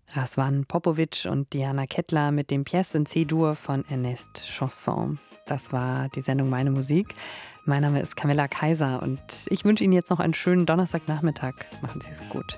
Raswan Popovic und Diana Kettler mit dem Pièce in C-Dur von Ernest Chausson. Das war die Sendung Meine Musik. Mein Name ist Camilla Kaiser und ich wünsche Ihnen jetzt noch einen schönen Donnerstagnachmittag. Machen Sie es gut.